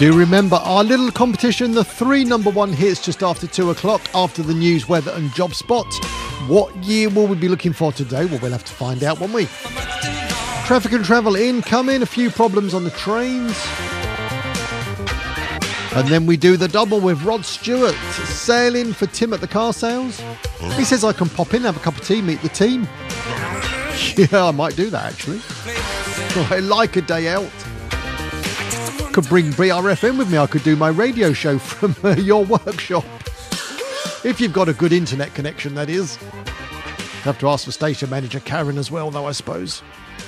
Do remember our little competition, the 3 number 1 hits just after 2 o'clock, after the news, weather and job spot. What year will we be looking for today? Well, we'll have to find out, won't we? Traffic and travel incoming, a few problems on the trains. And then we do the double with Rod Stewart, sailing for Tim at the car sales. He says I can pop in, have a cup of tea, meet the team. Yeah, I might do that actually. I like a day out. Could bring BRFM with me. I could do my radio show from your workshop. If you've got a good internet connection, that is. Have to ask for station manager Karen as well, though, I suppose.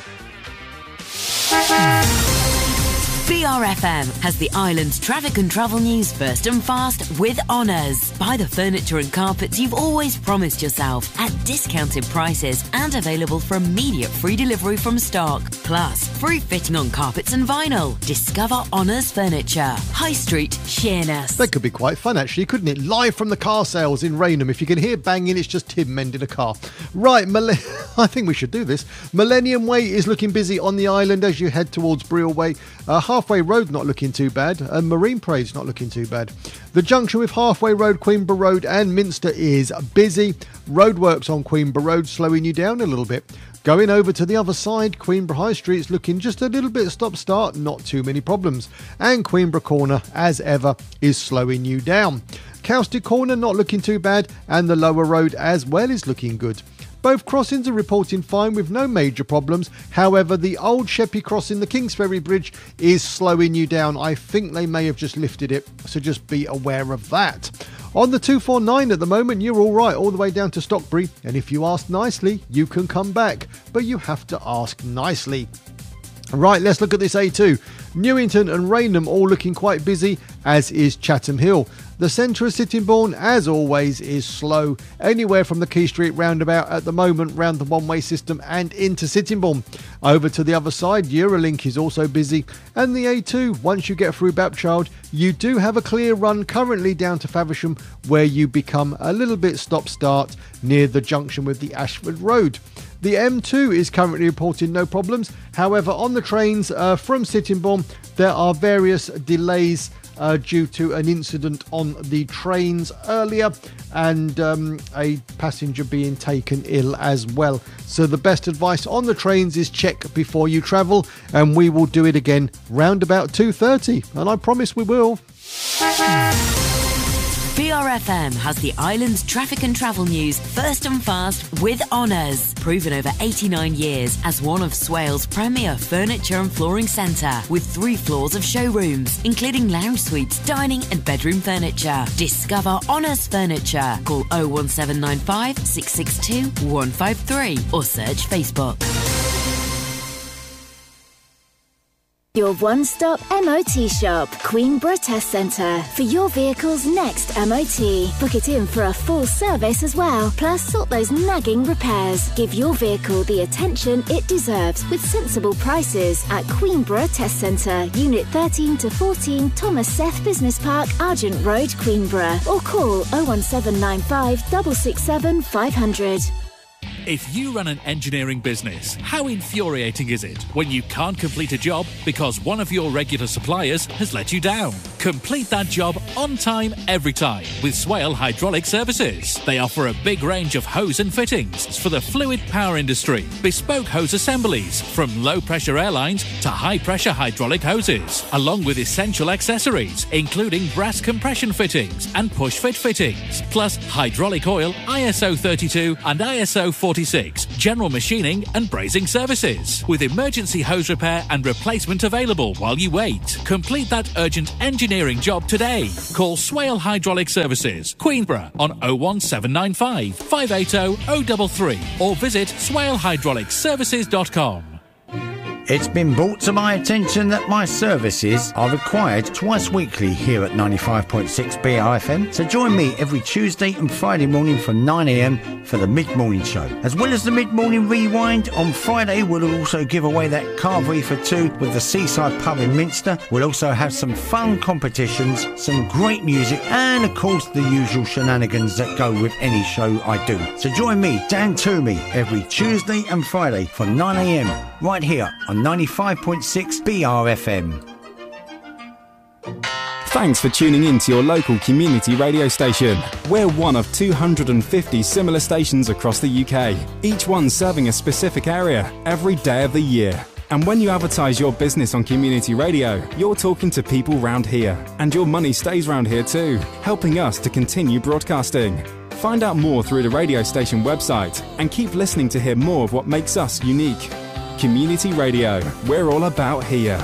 BRFM has the island's traffic and travel news first and fast with Honours. Buy the furniture and carpets you've always promised yourself at discounted prices and available for immediate free delivery from stock. Plus, free fitting on carpets and vinyl. Discover Honours Furniture. High Street, Sheerness. That could be quite fun, actually, couldn't it? Live from the car sales in Raynham. If you can hear banging, it's just Tim mending a car. Right, I think we should do this. Millennium Way is looking busy on the island as you head towards Breel Way. Halfway Road not looking too bad, and Marine Parade's not looking too bad. The junction with Halfway Road, Queenborough Road and Minster is busy. Roadworks on Queenborough Road slowing you down a little bit. Going over to the other side, Queenborough High Street's looking just a little bit stop-start, not too many problems. And Queenborough Corner, as ever, is slowing you down. Cowsted Corner not looking too bad, and the lower road as well is looking good. Both crossings are reporting fine with no major problems. However, the old Sheppey crossing, the Kingsferry Bridge, is slowing you down. I think they may have just lifted it, so just be aware of that. On the 249 at the moment, you're all right all the way down to Stockbury. And if you ask nicely, you can come back. But you have to ask nicely. Right, let's look at this A2. Newington and Raynham all looking quite busy, as is Chatham Hill. The centre of Sittingbourne, as always, is slow. Anywhere from the Quay Street roundabout at the moment, round the one-way system and into Sittingbourne. Over to the other side, Eurolink is also busy. And the A2, once you get through Bapchild, you do have a clear run currently down to Faversham, where you become a little bit stop-start near the junction with the Ashford Road. The M2 is currently reporting no problems. However, on the trains from Sittingbourne, there are various delays due to an incident on the trains earlier and a passenger being taken ill as well. So the best advice on the trains is check before you travel, and we will do it again round about 2:30, and I promise we will. BRFM has the island's traffic and travel news first and fast with Honours. Proven over 89 years as one of Swale's premier furniture and flooring centre, with 3 floors of showrooms, including lounge suites, dining and bedroom furniture. Discover Honours Furniture. Call 01795 662 153 or search Facebook. Your one-stop MOT shop, Queenborough Test Centre, for your vehicle's next MOT. Book it in for a full service as well, plus sort those nagging repairs. Give your vehicle the attention it deserves with sensible prices at Queenborough Test Centre, Unit 13 to 14, Thomas Seth Business Park, Argent Road, Queenborough, or call 01795 667 500. If you run an engineering business, how infuriating is it when you can't complete a job because one of your regular suppliers has let you down? Complete that job on time, every time with Swale Hydraulic Services. They offer a big range of hose and fittings for the fluid power industry, bespoke hose assemblies from low-pressure airlines to high-pressure hydraulic hoses, along with essential accessories, including brass compression fittings and push-fit fittings, plus hydraulic oil, ISO 32 and ISO 46, general machining and brazing services, with emergency hose repair and replacement available while you wait. Complete that urgent engineering job today. Call Swale Hydraulic Services, Queenborough on 01795 580 033 or visit swalehydraulicservices.com. It's been brought to my attention that my services are required twice weekly here at 95.6 BRFM, so join me every Tuesday and Friday morning from 9 a.m. for the mid-morning show. As well as the mid-morning rewind, on Friday we'll also give away that carvery for 2 with the Seaside Pub in Minster. We'll also have some fun competitions, some great music, and of course the usual shenanigans that go with any show I do. So join me, Dan Toomey, every Tuesday and Friday from 9 a.m. right here on 95.6 BRFM. Thanks for tuning in to your local community radio station. We're one of 250 similar stations across the UK, each one serving a specific area every day of the year. And when you advertise your business on community radio, you're talking to people round here, and your money stays round here too, helping us to continue broadcasting. Find out more through the radio station website and keep listening to hear more of what makes us unique. Community Radio, we're all about here.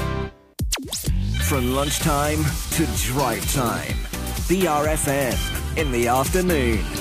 From lunchtime to drive time, BRFM in the afternoon.